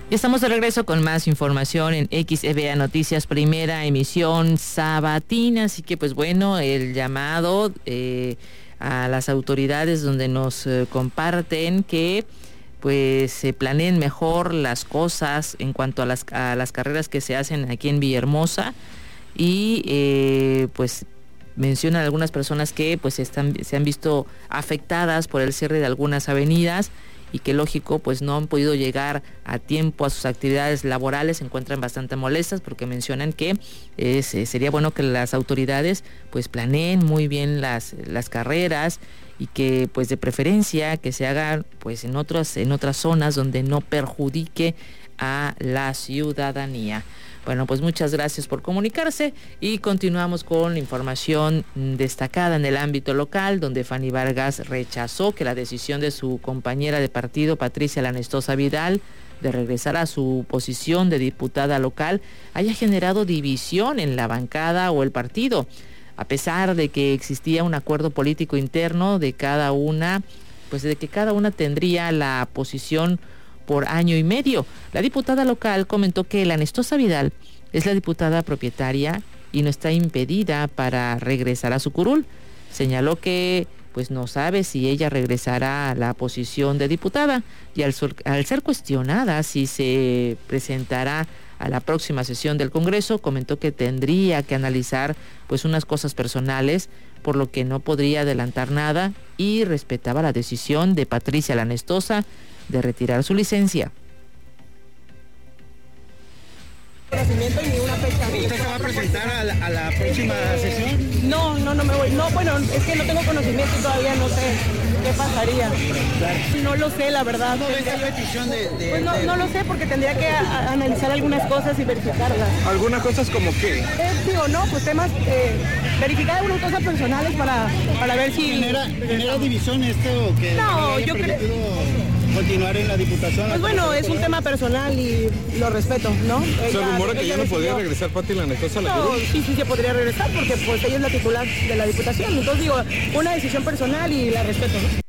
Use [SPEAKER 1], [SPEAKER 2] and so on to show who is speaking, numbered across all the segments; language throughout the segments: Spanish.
[SPEAKER 1] Y estamos de regreso con más información en XEVA Noticias, primera emisión sabatina. Así que pues bueno, el llamado a las autoridades donde nos comparten que pues se planeen mejor las cosas en cuanto a las carreras que se hacen aquí en Villahermosa. Y pues mencionan algunas personas que pues se han visto afectadas por el cierre de algunas avenidas y que lógico pues no han podido llegar a tiempo a sus actividades laborales. Se encuentran bastante molestas porque mencionan que sería bueno que las autoridades pues planeen muy bien las carreras y que pues de preferencia que se hagan pues en otras zonas donde no perjudique a la ciudadanía. Bueno, pues muchas gracias por comunicarse y continuamos con la información destacada en el ámbito local, donde Fanny Vargas rechazó que la decisión de su compañera de partido, Patricia Lanestosa Vidal, de regresar a su posición de diputada local, haya generado división en la bancada o el partido, a pesar de que existía un acuerdo político interno de cada una, pues de que cada una tendría la posición por año y medio. La diputada local comentó que Lanestosa Vidal es la diputada propietaria y no está impedida para regresar a su curul. Señaló que pues no sabe si ella regresará a la posición de diputada y al ser cuestionada si se presentará a la próxima sesión del Congreso, comentó que tendría que analizar pues unas cosas personales, por lo que no podría adelantar nada y respetaba la decisión de Patricia Lanestosa de retirar su licencia.
[SPEAKER 2] Ni una fecha.
[SPEAKER 3] ¿Usted se va a presentar a la próxima sesión?
[SPEAKER 2] No me voy. No, bueno, es que no tengo conocimiento y todavía no sé qué pasaría. No lo sé, la verdad.
[SPEAKER 3] ¿No ves la petición
[SPEAKER 2] Pues no lo sé porque tendría que analizar algunas cosas y verificarlas.
[SPEAKER 3] ¿Algunas cosas como qué?
[SPEAKER 2] Pues temas, verificar algunas cosas personales para ver si...
[SPEAKER 3] ¿Genera división esto que
[SPEAKER 2] no yo creo
[SPEAKER 3] continuar en la diputación?
[SPEAKER 2] Pues bueno, es un tema personal y lo respeto, ¿no?
[SPEAKER 4] ¿Se rumora que ya no podría regresar Pati Lanestosa a la curul?
[SPEAKER 2] Sí se podría regresar porque pues ella es la titular de la diputación. Entonces digo, una decisión personal y la respeto, ¿no?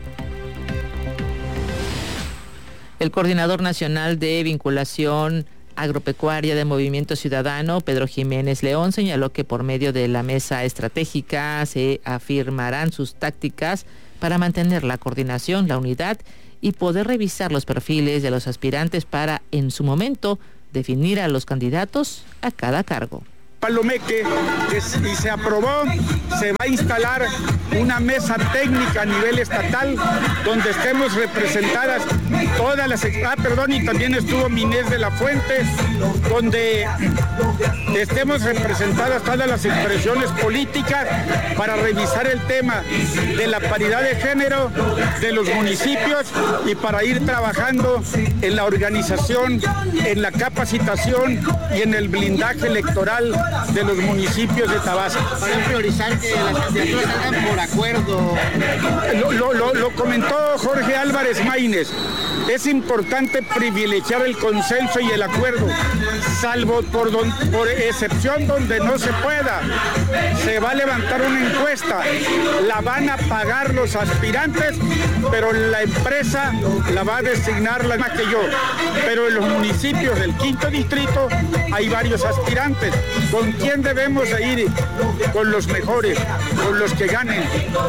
[SPEAKER 1] El coordinador nacional de vinculación agropecuaria de Movimiento Ciudadano, Pedro Jiménez León, señaló que por medio de la mesa estratégica se afirmarán sus tácticas para mantener la coordinación, la unidad y poder revisar los perfiles de los aspirantes para, en su momento, definir a los candidatos a cada cargo.
[SPEAKER 5] Palomeque, y se aprobó, se va a instalar una mesa técnica a nivel estatal donde estemos representadas todas las... y también estuvo Minés de la Fuente, donde estemos representadas todas las expresiones políticas para revisar el tema de la paridad de género de los municipios y para ir trabajando en la organización, en la capacitación y en el blindaje electoral de los municipios de Tabasco.
[SPEAKER 3] Para priorizar que las candidaturas salgan por acuerdo.
[SPEAKER 5] Lo comentó Jorge Álvarez Maínez. Es importante privilegiar el consenso y el acuerdo, salvo por excepción donde no se pueda. Se va a levantar una encuesta, la van a pagar los aspirantes, pero la empresa la va a designar la más que yo. Pero en los municipios del quinto distrito hay varios aspirantes. ¿Con quién debemos de ir? Con los mejores, con los que ganen.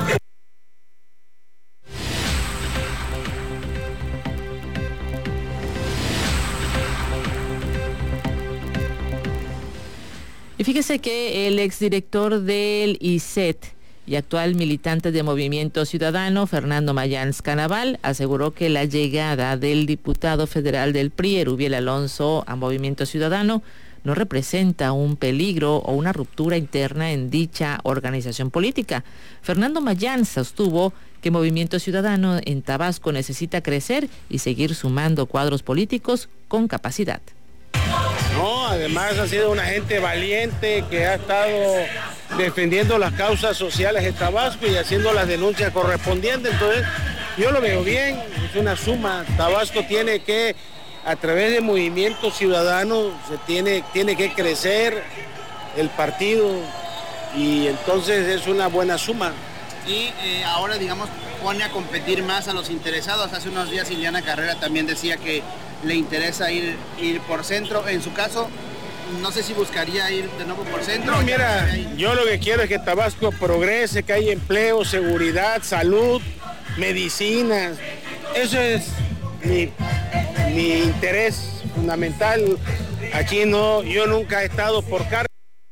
[SPEAKER 1] Y fíjese que el exdirector del ICET y actual militante de Movimiento Ciudadano, Fernando Mayans Canaval, aseguró que la llegada del diputado federal del PRI, Erubiel Alonso, a Movimiento Ciudadano no representa un peligro o una ruptura interna en dicha organización política. Fernando Mayans sostuvo que Movimiento Ciudadano en Tabasco necesita crecer y seguir sumando cuadros políticos con capacidad.
[SPEAKER 6] No, además ha sido una gente valiente que ha estado defendiendo las causas sociales de Tabasco y haciendo las denuncias correspondientes. Entonces, yo lo veo bien, es una suma. Tabasco tiene que, a través de Movimiento Ciudadano, tiene que crecer el partido y entonces es una buena suma.
[SPEAKER 3] Y ahora, digamos, pone a competir más a los interesados. Hace unos días Ileana Carrera también decía que le interesa ir por centro. En su caso, no sé si buscaría ir de nuevo por centro.
[SPEAKER 6] No, mira, yo lo que quiero es que Tabasco progrese, que haya empleo, seguridad, salud, medicinas. Eso es mi interés fundamental. Aquí no, yo nunca he estado por cargo.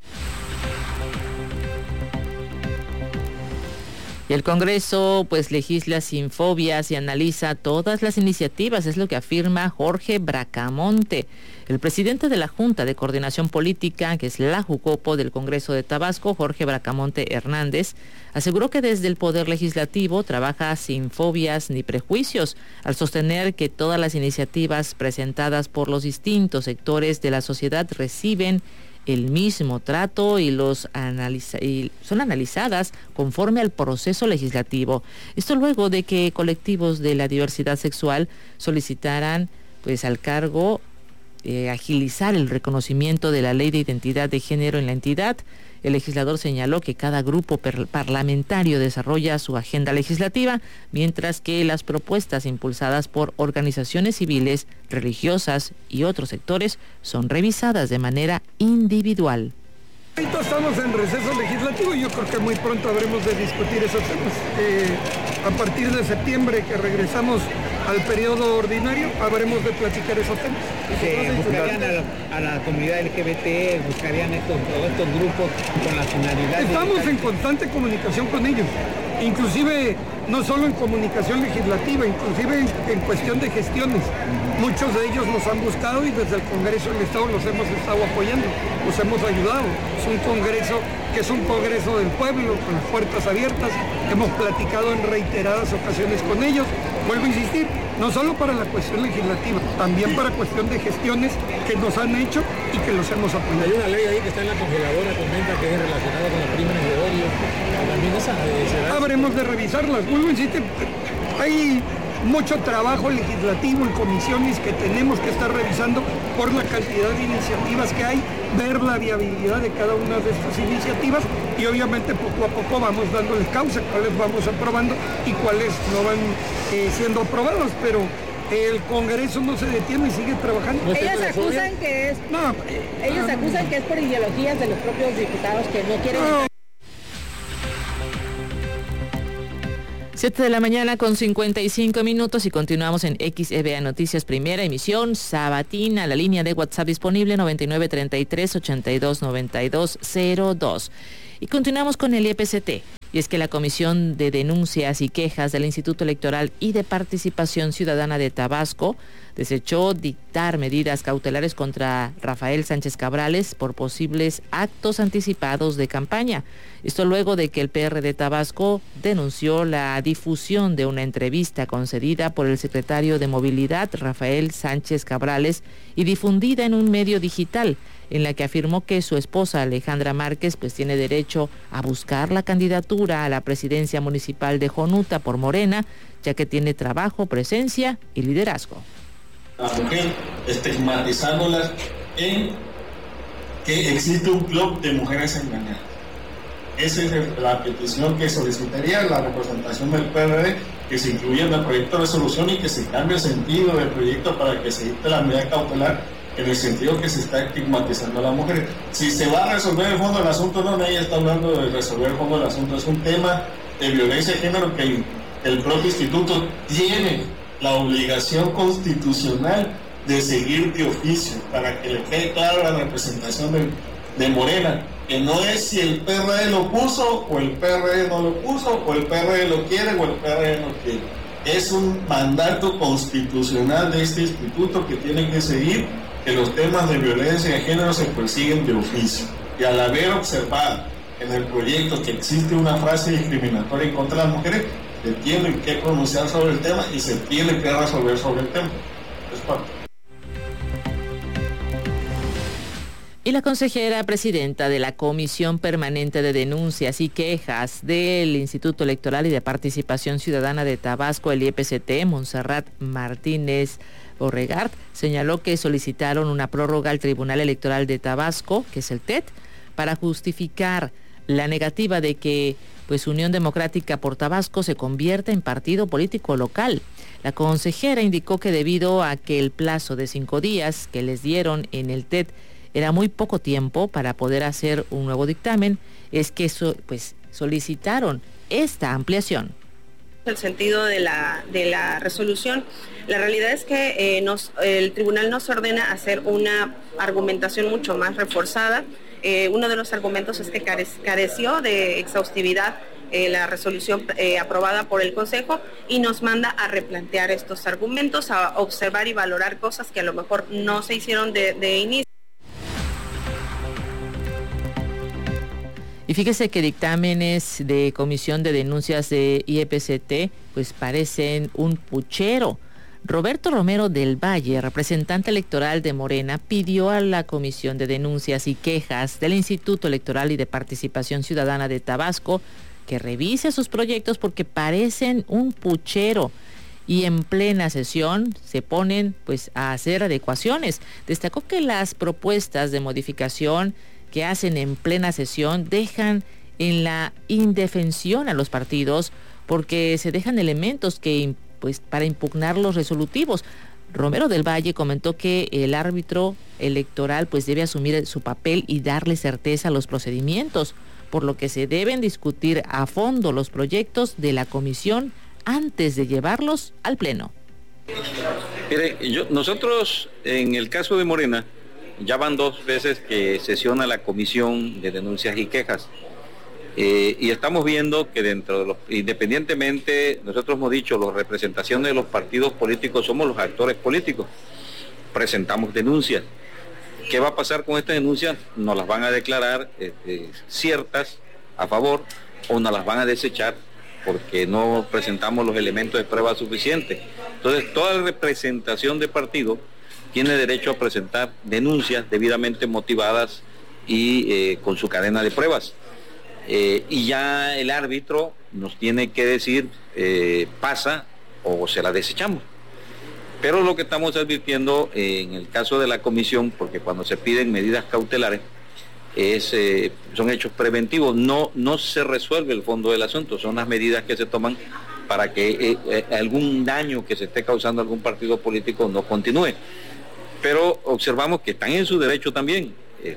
[SPEAKER 1] Y el Congreso pues legisla sin fobias y analiza todas las iniciativas, es lo que afirma Jorge Bracamonte. El presidente de la Junta de Coordinación Política, que es la Jucopo del Congreso de Tabasco, Jorge Bracamonte Hernández, aseguró que desde el Poder Legislativo trabaja sin fobias ni prejuicios, al sostener que todas las iniciativas presentadas por los distintos sectores de la sociedad reciben el mismo trato y son analizadas conforme al proceso legislativo. Esto luego de que colectivos de la diversidad sexual solicitaran pues al cargo agilizar el reconocimiento de la ley de identidad de género en la entidad. El legislador señaló que cada grupo parlamentario desarrolla su agenda legislativa, mientras que las propuestas impulsadas por organizaciones civiles, religiosas y otros sectores son revisadas de manera individual.
[SPEAKER 7] Ahorita estamos en receso legislativo y yo creo que muy pronto habremos de discutir esos temas. A partir de septiembre, que regresamos al periodo ordinario, habremos de platicar esos temas.
[SPEAKER 8] ¿Buscarían a la comunidad LGBT, buscarían todos estos grupos con la finalidad?
[SPEAKER 7] Estamos en constante comunicación con ellos, inclusive no solo en comunicación legislativa, inclusive en cuestión de gestiones. Muchos de ellos nos han buscado y desde el Congreso del Estado los hemos estado apoyando, los hemos ayudado. Es un Congreso que es un Congreso del pueblo, con las puertas abiertas. Hemos platicado en reiteradas ocasiones con ellos. Vuelvo a insistir, no solo para la cuestión legislativa, también para cuestión de gestiones que nos han hecho y que los hemos apoyado.
[SPEAKER 4] Hay una ley ahí que está en la congeladora, comenta que es relacionada con los crímenes de odio. También esa
[SPEAKER 7] habremos de revisarlas. Vuelvo a insistir, hay mucho trabajo legislativo en comisiones que tenemos que estar revisando por la cantidad de iniciativas que hay, ver la viabilidad de cada una de estas iniciativas y obviamente poco a poco vamos dándoles causa, cuáles vamos aprobando y cuáles no van siendo aprobadas, pero el Congreso no se detiene y sigue trabajando.
[SPEAKER 9] Ellos acusan que es por ideologías de los propios diputados que no quieren...
[SPEAKER 1] 7 de la mañana con 55 minutos y continuamos en XEBA Noticias, primera emisión sabatina. La línea de WhatsApp disponible 9933-829202. Y continuamos con el IEPCT. Y es que la Comisión de Denuncias y Quejas del Instituto Electoral y de Participación Ciudadana de Tabasco desechó dictar medidas cautelares contra Rafael Sánchez Cabrales por posibles actos anticipados de campaña. Esto luego de que el PR de Tabasco denunció la difusión de una entrevista concedida por el secretario de Movilidad, Rafael Sánchez Cabrales, y difundida en un medio digital, en la que afirmó que su esposa Alejandra Márquez pues tiene derecho a buscar la candidatura a la presidencia municipal de Jonuta por Morena, ya que tiene trabajo, presencia y liderazgo.
[SPEAKER 10] La mujer, estigmatizándolas en que existe un club de mujeres engañadas. Esa es la petición que solicitaría la representación del PRD, que se incluya en el proyecto de resolución y que se cambie el sentido del proyecto para que se dicte la medida cautelar en el sentido que se está estigmatizando a la mujer. Si se va a resolver el fondo del asunto, no, nadie está hablando de resolver el fondo del asunto, es un tema de violencia de género que el propio instituto tiene la obligación constitucional de seguir de oficio para que le quede clara la representación de Morena, que no es si el PRD lo puso o el PRD no lo puso o el PRD lo quiere o el PRD no quiere. Es un mandato constitucional de este instituto que tiene que seguir que los temas de violencia de género se persiguen de oficio. Y al haber observado en el proyecto que existe una frase discriminatoria en contra de las mujeres, se tiene que pronunciar sobre el tema y se tiene que resolver sobre el tema. Es parte.
[SPEAKER 1] Y la consejera presidenta de la Comisión Permanente de Denuncias y Quejas del Instituto Electoral y de Participación Ciudadana de Tabasco, el IEPCT, Montserrat Martínez Borregard, señaló que solicitaron una prórroga al Tribunal Electoral de Tabasco, que es el TET, para justificar la negativa de que pues Unión Democrática por Tabasco se convierta en partido político local. La consejera indicó que debido a que el plazo de 5 días que les dieron en el TED era muy poco tiempo para poder hacer un nuevo dictamen, es que solicitaron esta ampliación.
[SPEAKER 11] El sentido de la resolución, la realidad es que el tribunal nos ordena hacer una argumentación mucho más reforzada. Uno de los argumentos es que careció de exhaustividad la resolución aprobada por el Consejo y nos manda a replantear estos argumentos, a observar y valorar cosas que a lo mejor no se hicieron de inicio.
[SPEAKER 1] Y fíjese que dictámenes de Comisión de Denuncias de IEPCT pues parecen un puchero. Roberto Romero del Valle, representante electoral de Morena, pidió a la Comisión de Denuncias y Quejas del Instituto Electoral y de Participación Ciudadana de Tabasco que revise sus proyectos porque parecen un puchero y en plena sesión se ponen pues a hacer adecuaciones. Destacó que las propuestas de modificación que hacen en plena sesión dejan en la indefensión a los partidos porque se dejan elementos que pues para impugnar los resolutivos. Romero del Valle comentó que el árbitro electoral pues debe asumir su papel y darle certeza a los procedimientos, por lo que se deben discutir a fondo los proyectos de la comisión antes de llevarlos al pleno.
[SPEAKER 12] Mire, nosotros en el caso de Morena ya van 2 veces que sesiona la Comisión de Denuncias y Quejas. Y estamos viendo que dentro de los, independientemente, nosotros hemos dicho, las representaciones de los partidos políticos somos los actores políticos, presentamos denuncias. ¿Qué va a pasar con estas denuncias? Nos las van a declarar ciertas a favor o nos las van a desechar porque no presentamos los elementos de prueba suficientes. Entonces, toda representación de partido tiene derecho a presentar denuncias debidamente motivadas y con su cadena de pruebas. Y ya el árbitro nos tiene que decir pasa o se la desechamos. Pero lo que estamos advirtiendo en el caso de la comisión, porque cuando se piden medidas cautelares, son hechos preventivos, no se resuelve el fondo del asunto, son las medidas que se toman para que algún daño que se esté causando a algún partido político no continúe. Pero observamos que están en su derecho también,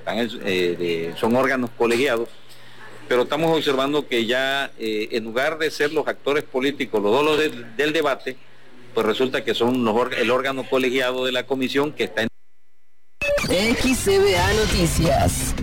[SPEAKER 12] son órganos colegiados, pero estamos observando que ya en lugar de ser los actores políticos, los dos del debate, pues resulta que son el órgano colegiado de la comisión que está en...
[SPEAKER 13] XCBA Noticias.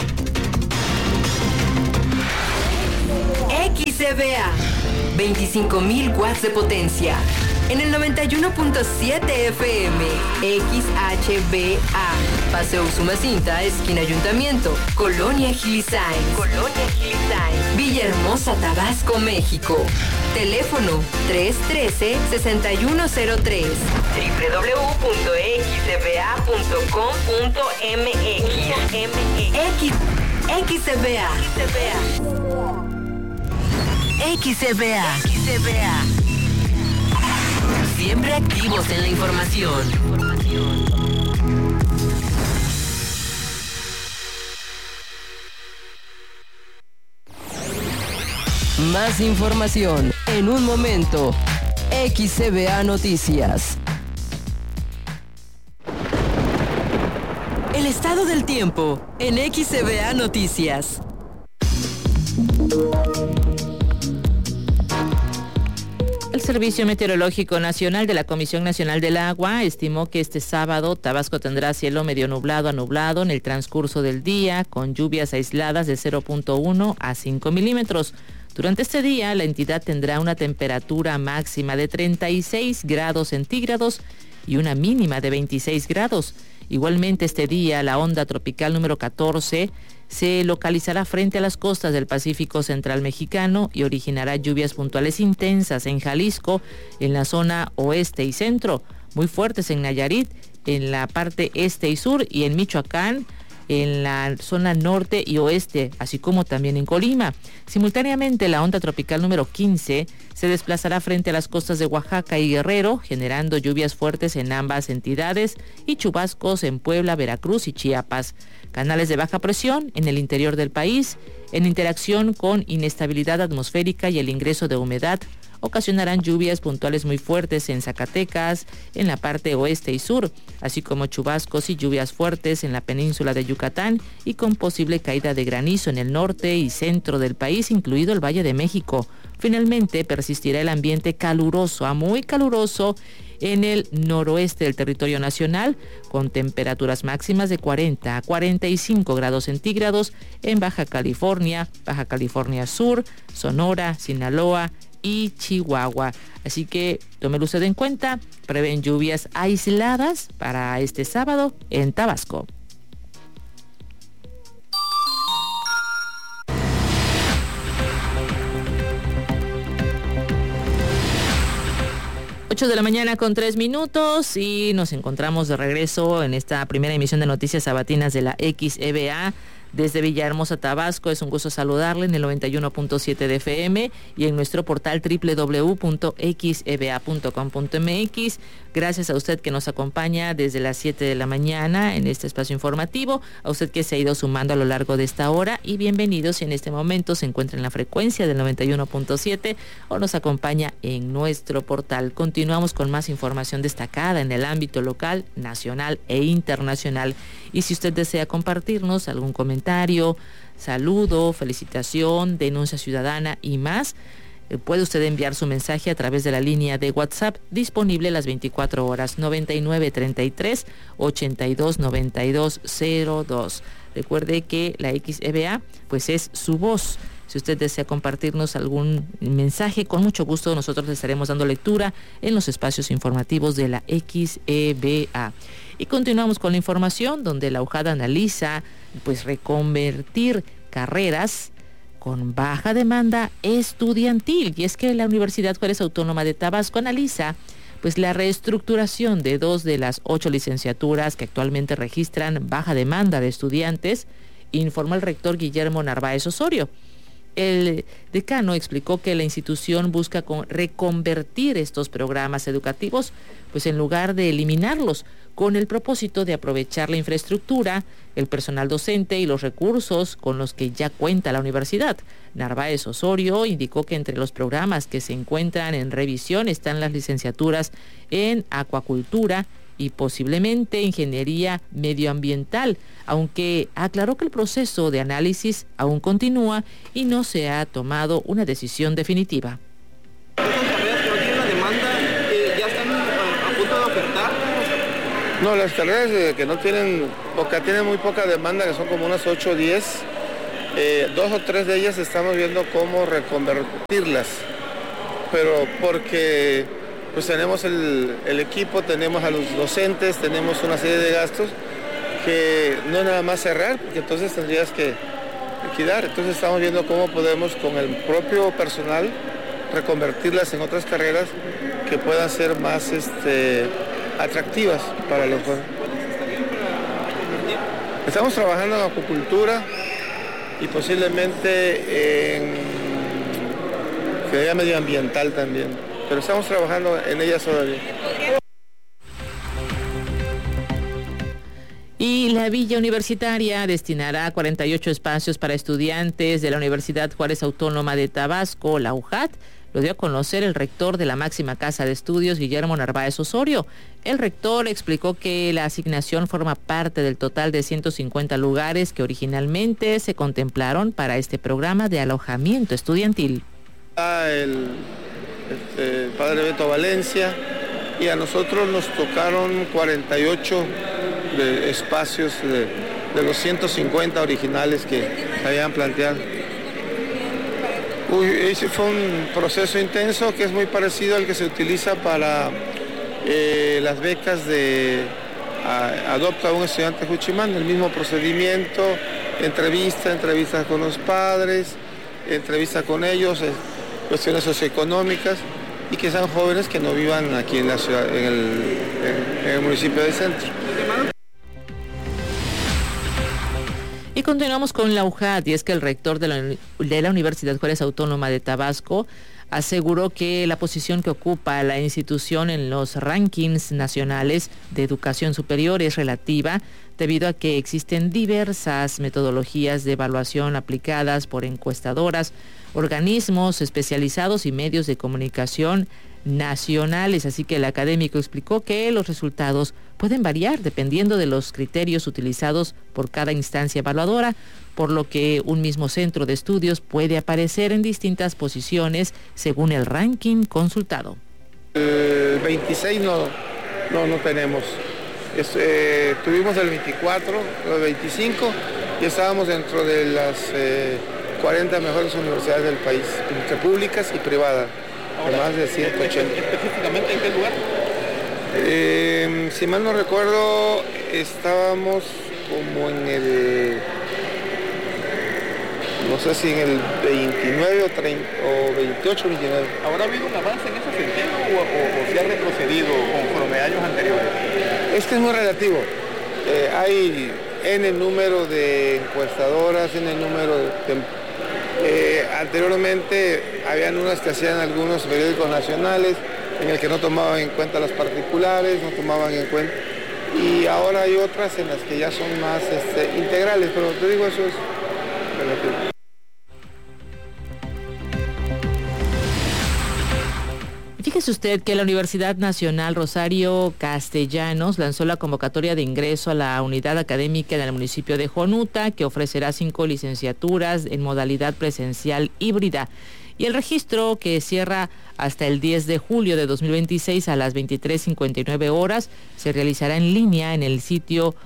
[SPEAKER 13] XCBA, 25.000 watts de potencia. En el 91.7 FM, XHBA, Paseo Usumacinta, esquina Ayuntamiento, Colonia Gilisay, Villahermosa, Tabasco, México. Teléfono 313-6103, www.xcba.com.mx. XCBA. Siempre activos en la información. Más información en un momento. XCBA Noticias. El estado del tiempo en XCBA Noticias.
[SPEAKER 1] El Servicio Meteorológico Nacional de la Comisión Nacional del Agua estimó que este sábado Tabasco tendrá cielo medio nublado a nublado en el transcurso del día, con lluvias aisladas de 0.1 a 5 milímetros. Durante este día, la entidad tendrá una temperatura máxima de 36 grados centígrados y una mínima de 26 grados. Igualmente este día, la onda tropical número 14 se localizará frente a las costas del Pacífico Central Mexicano y originará lluvias puntuales intensas en Jalisco, en la zona oeste y centro, muy fuertes en Nayarit, en la parte este y sur, y en Michoacán, en la zona norte y oeste, así como también en Colima. Simultáneamente, la onda tropical número 15 se desplazará frente a las costas de Oaxaca y Guerrero, generando lluvias fuertes en ambas entidades y chubascos en Puebla, Veracruz y Chiapas. Canales de baja presión en el interior del país, en interacción con inestabilidad atmosférica y el ingreso de humedad, ocasionarán lluvias puntuales muy fuertes en Zacatecas, en la parte oeste y sur, así como chubascos y lluvias fuertes en la península de Yucatán y con posible caída de granizo en el norte y centro del país, incluido el Valle de México. Finalmente, persistirá el ambiente caluroso a muy caluroso en el noroeste del territorio nacional, con temperaturas máximas de 40 a 45 grados centígrados en Baja California Sur, Sonora, Sinaloa y Chihuahua. Así que tómelo usted en cuenta, prevén lluvias aisladas para este sábado en Tabasco. De la mañana con 3 minutos y nos encontramos de regreso en esta primera emisión de Noticias Sabatinas de la XEBA desde Villahermosa, Tabasco. Es un gusto saludarle en el 91.7 de FM y en nuestro portal www.xeba.com.mx. Gracias a usted que nos acompaña desde las 7 de la mañana en este espacio informativo, a usted que se ha ido sumando a lo largo de esta hora, y bienvenidos si en este momento se encuentra en la frecuencia del 91.7 o nos acompaña en nuestro portal. Continuamos con más información destacada en el ámbito local, nacional e internacional. Y si usted desea compartirnos algún comentario, saludo, felicitación, denuncia ciudadana y más, puede usted enviar su mensaje a través de la línea de WhatsApp disponible las 24 horas 9933 829202. Recuerde que la XEBA pues es su voz. Si usted desea compartirnos algún mensaje, con mucho gusto nosotros le estaremos dando lectura en los espacios informativos de la XEBA. Y continuamos con la información donde la UJAD analiza pues reconvertir carreras con baja demanda estudiantil. Y es que la Universidad Juárez Autónoma de Tabasco analiza pues la reestructuración de 2 de las 8 licenciaturas que actualmente registran baja demanda de estudiantes, informó el rector Guillermo Narváez Osorio. El decano explicó que la institución busca reconvertir estos programas educativos, pues en lugar de eliminarlos, con el propósito de aprovechar la infraestructura, el personal docente y los recursos con los que ya cuenta la universidad. Narváez Osorio indicó que entre los programas que se encuentran en revisión están las licenciaturas en acuacultura y posiblemente ingeniería medioambiental, aunque aclaró que el proceso de análisis aún continúa y no se ha tomado una decisión definitiva.
[SPEAKER 14] ¿Estas carreras que no tienen la demanda ya están a punto de ofertar?
[SPEAKER 6] No, las carreras que no tienen muy poca demanda, que son como unas 8 o 10, 2 o 3 de ellas estamos viendo cómo reconvertirlas, pero porque pues tenemos el equipo, tenemos a los docentes, tenemos una serie de gastos que no es nada más cerrar, porque entonces tendrías que liquidar. Entonces estamos viendo cómo podemos con el propio personal reconvertirlas en otras carreras que puedan ser más atractivas para los jóvenes. Estamos trabajando en acuicultura y posiblemente en ingeniería medioambiental también, pero estamos trabajando en ellas todavía.
[SPEAKER 1] Y la Villa Universitaria destinará 48 espacios para estudiantes de la Universidad Juárez Autónoma de Tabasco, la UJAT. Lo dio a conocer el rector de la máxima casa de estudios, Guillermo Narváez Osorio. El rector explicó que la asignación forma parte del total de 150 lugares que originalmente se contemplaron para este programa de alojamiento estudiantil.
[SPEAKER 6] El padre Beto Valencia, y a nosotros nos tocaron 48 espacios de los 150 originales que se habían planteado. Ese fue un proceso intenso que es muy parecido al que se utiliza para las becas de Adopta a un estudiante Juchimán, el mismo procedimiento, entrevistas con los padres, entrevista con ellos, cuestiones socioeconómicas, y que sean jóvenes que no vivan aquí en la ciudad, en el municipio de Centro.
[SPEAKER 1] Y continuamos con la UJAT, y es que el rector de la Universidad Juárez Autónoma de Tabasco aseguró que la posición que ocupa la institución en los rankings nacionales de educación superior es relativa, debido a que existen diversas metodologías de evaluación aplicadas por encuestadoras, organismos especializados y medios de comunicación nacionales. Así que el académico explicó que los resultados pueden variar dependiendo de los criterios utilizados por cada instancia evaluadora, por lo que un mismo centro de estudios puede aparecer en distintas posiciones según el ranking consultado.
[SPEAKER 15] El 26 no tenemos. Tuvimos el 24, el 25 y estábamos dentro de las 40 mejores universidades del país, entre públicas y privadas. Ahora, más de 180.
[SPEAKER 14] ¿Específicamente en qué lugar?
[SPEAKER 15] Si mal no recuerdo, estábamos como en el, no sé si en el 29 o 30 o 28, 29.
[SPEAKER 14] ¿Habrá habido un avance en ese sentido o se ha retrocedido conforme a años anteriores?
[SPEAKER 15] Es muy relativo. Hay N número de encuestadoras, N número de... anteriormente habían unas que hacían algunos periódicos nacionales en el que no tomaban en cuenta las particulares, no tomaban en cuenta, y ahora hay otras en las que ya son más integrales, pero te digo, eso es relativo.
[SPEAKER 1] Fíjese usted que la Universidad Nacional Rosario Castellanos lanzó la convocatoria de ingreso a la unidad académica en el municipio de Jonuta, que ofrecerá 5 licenciaturas en modalidad presencial híbrida. Y el registro, que cierra hasta el 10 de julio de 2026 a las 23:59 horas, se realizará en línea en el sitio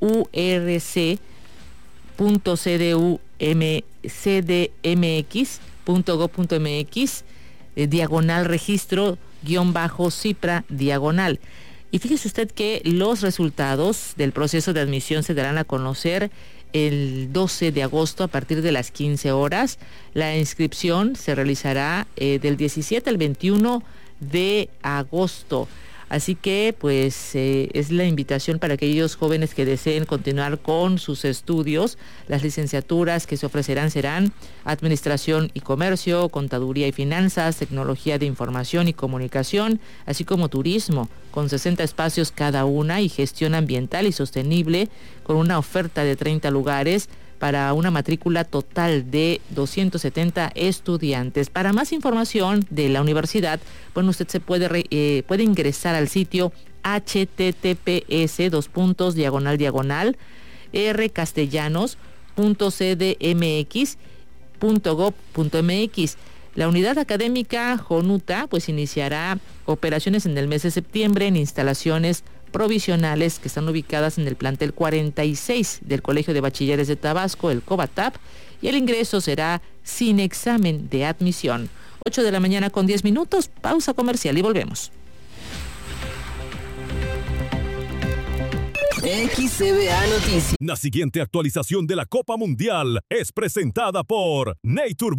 [SPEAKER 1] urc.cdmx.gov.mx diagonal registro /cipra diagonal. Y fíjese usted que los resultados del proceso de admisión se darán a conocer el 12 de agosto a partir de las 15 horas. La inscripción se realizará del 17 al 21 de agosto. Así que pues es la invitación para aquellos jóvenes que deseen continuar con sus estudios. Las licenciaturas que se ofrecerán serán Administración y Comercio, Contaduría y Finanzas, Tecnología de Información y Comunicación, así como Turismo, con 60 espacios cada una, y Gestión Ambiental y Sostenible, con una oferta de 30 lugares para una matrícula total de 270 estudiantes. Para más información de la universidad, bueno, usted se puede ingresar al sitio rcastellanos.rcastellanos.cdmx.gov.mx. La unidad académica Jonuta pues iniciará operaciones en el mes de septiembre en instalaciones provisionales que están ubicadas en el plantel 46 del Colegio de Bachilleres de Tabasco, el COBATAP, y el ingreso será sin examen de admisión. 8 de la mañana con 10 minutos, pausa comercial y volvemos.
[SPEAKER 13] XCBA Noticias.
[SPEAKER 16] La siguiente actualización de la Copa Mundial es presentada por Nature